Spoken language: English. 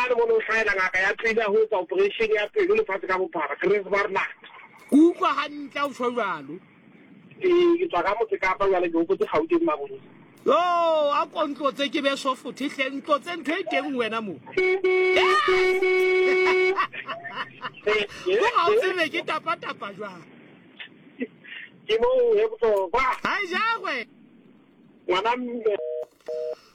le mono hlaela ngaka ya tsela ho tsa operation ya pelo le fatse ka bophara Chris Barnard utlwa hantle o tshwa jalo ke tswa ka motse ka pa jale go botse gauteng mabone yo a kontlo tse ke be so futhi hlentlo tse ntwe teng wena mo go ga o tsebe ke tapa jwa ke mo he botso ba ha jagwe ngwana